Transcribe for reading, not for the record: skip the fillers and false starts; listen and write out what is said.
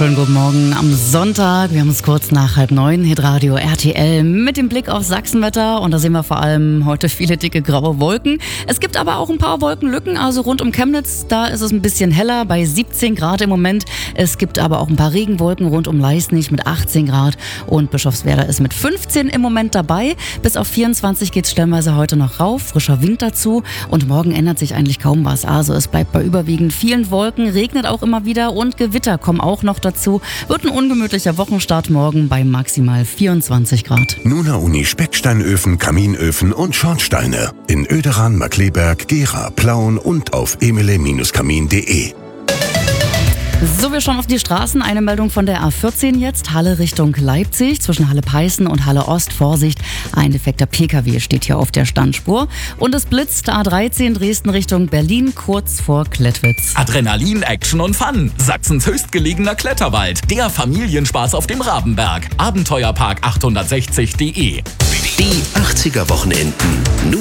wunderschönen guten Morgen am Sonntag. Wir haben es kurz nach 8:30, Hitradio RTL mit dem Blick auf Sachsenwetter. Und da sehen wir vor allem heute viele dicke graue Wolken. Es gibt aber auch ein paar Wolkenlücken, also rund um Chemnitz, da ist es ein bisschen heller, bei 17 Grad im Moment. Es gibt aber auch ein paar Regenwolken rund um Leisnig mit 18 Grad und Bischofswerda ist mit 15 im Moment dabei. Bis auf 24 geht es stellenweise heute noch rauf, frischer Wind dazu und morgen ändert sich eigentlich kaum was. Also es bleibt bei überwiegend vielen Wolken, regnet auch immer wieder und Gewitter kommen auch noch dazu. Wird ein ungemütlicher Wochenstart morgen bei maximal 24 Grad. Nuna Uni Specksteinöfen, Kaminöfen und Schornsteine. In Oederan, Markleberg, Gera, Plauen und auf emile-kamin.de. So, wir schauen auf die Straßen. Eine Meldung von der A14 jetzt. Halle Richtung Leipzig. Zwischen Halle-Peißen und Halle-Ost. Vorsicht, ein defekter PKW steht hier auf der Standspur. Und es blitzt A13 Dresden Richtung Berlin, kurz vor Klettwitz. Adrenalin, Action und Fun. Sachsens höchstgelegener Kletterwald. Der Familienspaß auf dem Rabenberg. Abenteuerpark860.de. Die 80er Wochenenden.